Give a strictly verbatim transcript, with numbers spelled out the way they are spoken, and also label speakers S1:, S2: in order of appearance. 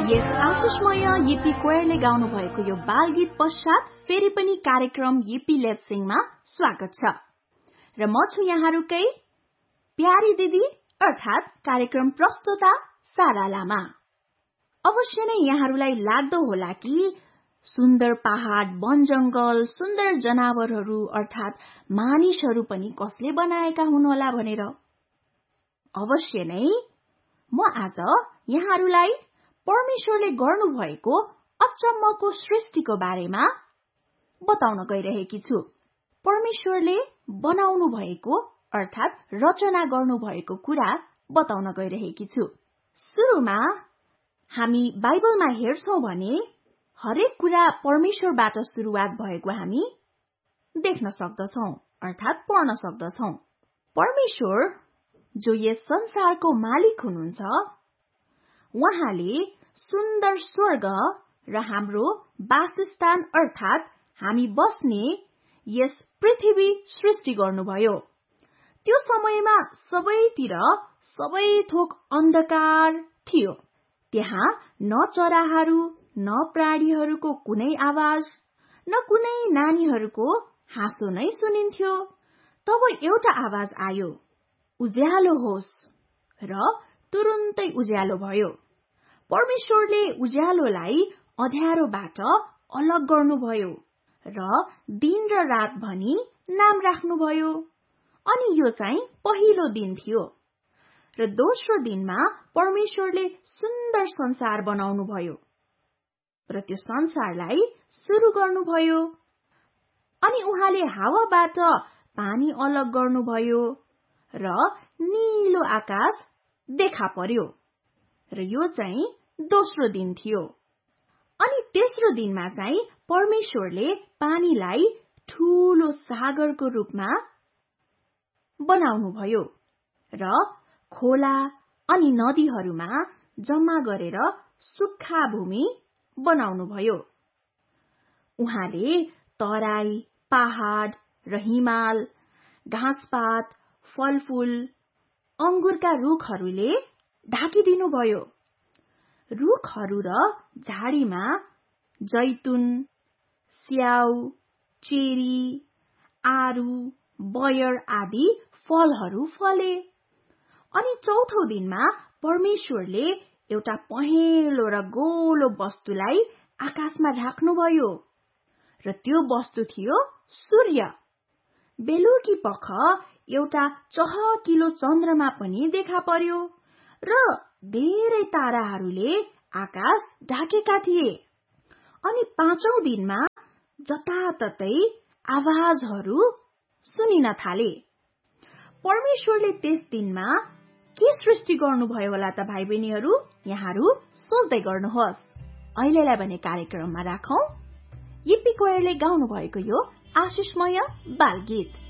S1: यस आशिषमय Yippee कोयरले गाउनु भएको यो बाल गीत पश्चात फेरि पनि कार्यक्रम येपी लेट्स सिंगमा स्वागत छ र म छु यहाँहरुकै प्यारी दिदी अर्थात कार्यक्रम प्रस्तुता सारा लामा। अवश्य नै यहाँहरुलाई लाग्दो होला कि सुन्दर पहाड, वन जंगल, सुन्दर जनावरहरू अर्थात मानिसहरू पनि कसले बनाएका हुन् होला भनेर। अवश्य नै म आज यहाँहरुलाई परमेश्वरले गर्नु भएको अचम्मको सृष्टिको बारेमा बताउन गइरहेकी छु। परमेश्वरले बनाउनु भएको अर्थात रचना गर्नु भएको कुरा बताउन गइरहेकी छु। सुरुमा हामी बाइबलमा हेर्छौं भने हरेक कुरा परमेश्वरबाट सुरुवात भएको हामी देख्न सक्दछौं अर्थात पढ्न सक्दछौं। परमेश्वर जो यस संसारको मालिक हुनुहुन्छ, उहाँले सुन्दर स्वर्ग र हाम्रो वासस्थान अर्थात हामी बस्ने यस पृथ्वी सृष्टि गर्नुभयो। त्यो समयमा सबैतिर सबै थोक अन्धकार थियो। त्यहाँ न चराहरू, न प्राणीहरूको कुनै आवाज, न कुनै नानीहरूको हाँसो नै सुनिन्थ्यो। तब एउटा आवाज आयो, उज्यालो होस्, र तुरुन्तै उज्यालो भयो। परमेश्वरले उज्यालोलाई अँध्यारोबाट अलग गर्नुभयो र दिन र रात भनी नाम राख्नुभयो। अनि यो चाहिँ पहिलो दिन थियो। र दोस्रो दिनमा परमेश्वरले सुन्दर संसार बनाउनुभयो र त्यो संसारलाई सुरु गर्नुभयो। अनि उहाँले हावाबाट पानी अलग गर्नुभयो र नीलो आकाश देखा पर्यो र यो चाहिँ दोस्रो दिन थियो। अनि तेस्रो दिनमा चाहिँ परमेश्वरले पानीलाई ठूलो सागरको रूपमा बनाउनुभयो र खोला अनि नदीहरूमा जम्मा गरेर सुक्खा भूमि बनाउनुभयो। उहाँले तराई, पहाड र हिमाल, घाँसपात, फलफूल, अंगुरका रुखहरूले ढाकिदिनुभयो। रुखहरू र झाडीमा जैतुन, स्याउ, चेरी, आरू, बयर आदि फलहरू फले। अनि चौथो दिनमा परमेश्वरले एउटा पहेँलो र गोलो वस्तुलाई आकाशमा ढाक्नुभयो र त्यो वस्तु थियो सूर्य। बेलुकी पख एउटा चहकिलो चन्द्रमा पनि देखा पर्यो र धेरै ताराहरूले आकाश ढाकेका थिए। अनि पाँचौं दिनमा जताततै आवाजहरू सुनिन थाले। परमेश्वरले त्यस दिनमा के सृष्टि गर्नुभयो होला त भाइ बहिनीहरू? यहाँहरू सोच्दै गर्नुहोस्। अहिलेलाई भने कार्यक्रममा राखौं येपी कोयरले गाउनु भएको यो आशिषमय बाल गीत।